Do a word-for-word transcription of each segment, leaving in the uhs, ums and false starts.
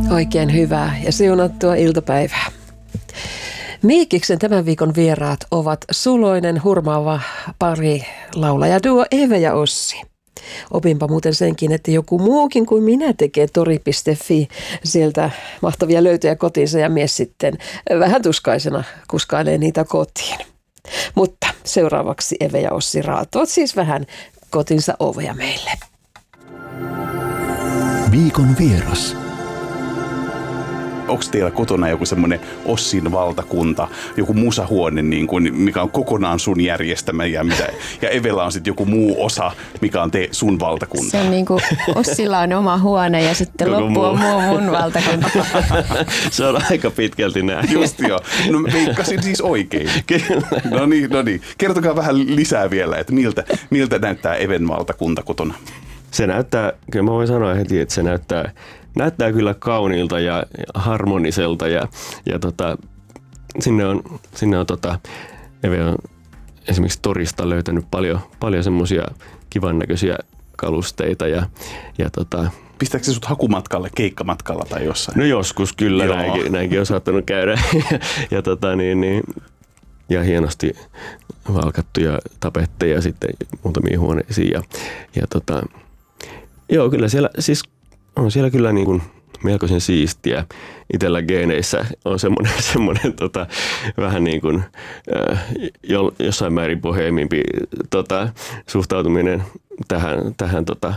Oikein hyvää ja siunattua iltapäivää. Miikiksen tämän viikon vieraat ovat suloinen, hurmaava pari laulajaduo Eve ja Ossi. Opinpa muuten senkin, että joku muukin kuin minä tekee tori piste fi sieltä mahtavia löytöjä kotiinsa ja mies sitten vähän tuskaisena kuskailee niitä kotiin. Mutta seuraavaksi Eve ja Ossi raatovat siis vähän kotinsa ovea meille. Viikon vieras. Onko teillä kotona joku semmoinen Ossin valtakunta, joku musahuone, niin kuin, mikä on kokonaan sun järjestämä ja, mitä, ja Evellä on sitten joku muu osa, mikä on te, sun valtakunta? Se on niin kuin Ossilla on oma huone ja sitten Koko loppu on muu mun valtakunta. Se on aika pitkälti näin. Just joo. No veikkasin siis oikein. No niin, no niin. Kertokaa vähän lisää vielä, että miltä, miltä näyttää Even valtakunta kotona? Se näyttää, kyllä mä voin sanoa heti, että se näyttää, näyttää kyllä kauniilta ja harmoniselta ja, ja tota, sinne on, sinne on tota, Eve on esimerkiksi torista löytänyt paljon, paljon semmoisia kivan näköisiä kalusteita ja, ja tota, pistääkö se sut hakumatkalle, keikkamatkalla tai jossain? No joskus kyllä, näinkin, näinkin on saattanut käydä ja, ja, tota, niin, niin, ja hienosti valkattuja tapetteja sitten muutamiin huoneisiin ja, ja tota, joo, kyllä siellä, siis on siellä kyllä niin kuin melkoisen siistiä. Itellä geeneissä on semmoinen, semmoinen tota, vähän niin kuin äh, jo, jossain määrin boheemimpi tota, suhtautuminen tähän, tähän tota,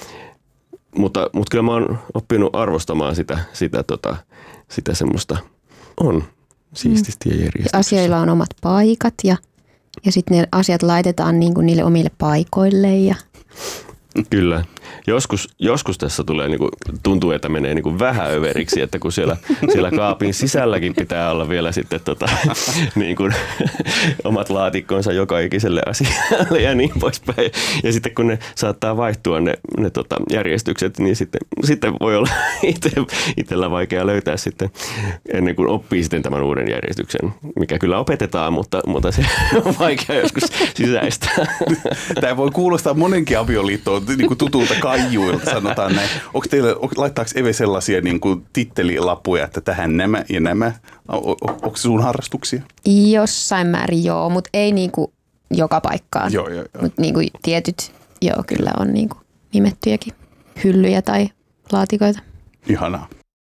mutta, mutta kyllä mä oon oppinut arvostamaan sitä, sitä, tota, sitä semmoista, on siististi ja järjestyksessä. Asioilla on omat paikat ja, ja sitten ne asiat laitetaan niin kuin niille omille paikoille ja kyllä. Joskus, joskus tässä tulee, niin kuin, tuntuu, että menee niin kuin vähän överiksi, että kun siellä, siellä kaapin sisälläkin pitää olla vielä sitten tota, niin kuin, omat laatikkonsa joka ikiselle asialle ja niin poispäin. Ja sitten kun ne saattaa vaihtua ne, ne tota, järjestykset, niin sitten, sitten voi olla itse, itsellä vaikea löytää sitten ennen kuin oppii sitten tämän uuden järjestyksen, mikä kyllä opetetaan, mutta, mutta se on vaikea joskus sisäistää. Tämä voi kuulostaa monenkin avioliittoon niin kuin tutulta kaijuilta, sanotaan näin. Onko teille, laittaako Eve sellaisia niin kuin tittelilappuja, että tähän nämä ja nämä? Onko se sun harrastuksia? jossain määrin joo, mutta ei niin kuin joka paikkaan. Joo, joo, joo. Mutta niin kuin tietyt, joo, kyllä on niin kuin nimettyjäkin hyllyjä tai laatikoita. Ihanaa.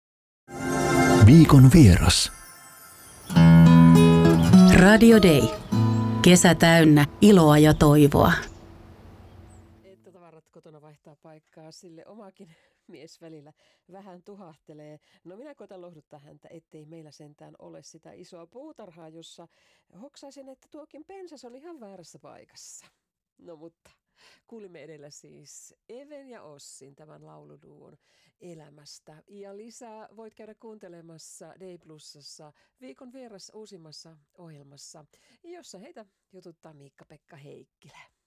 Viikon vieras. Radio Day. Kesä täynnä iloa ja toivoa. Että tavarat kotona vaihtaa paikkaa, sille omakin mies välillä vähän tuhahtelee. No minä koitan lohduttaa häntä, ettei meillä sentään ole sitä isoa puutarhaa, jossa hoksaisin, että tuokin pensas on ihan väärässä paikassa. No mutta kuulimme edellä siis Even ja Ossin tämän lauluduon elämästä. Ja lisää voit käydä kuuntelemassa Day Plusassa Viikon vieras uusimmassa ohjelmassa, jossa heitä jututtaa Miikka-Pekka Heikkilä.